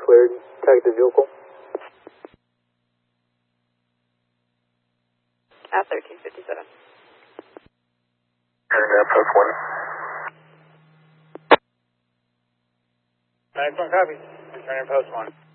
cleared. Tag the vehicle. At 1357. Post 1. 9-1 copy. Returning post 1.